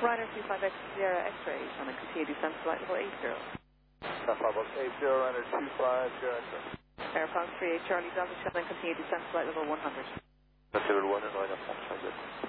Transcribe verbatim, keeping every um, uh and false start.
Ryder three five X Sierra X-ray, Shannon, continue descent flight level eight zero. Level eight zero, Ryder two five zero X-ray. Air France three eight Charlie Delta, Shannon, continue descent flight level one hundred. Pacific one and line up, one hundred.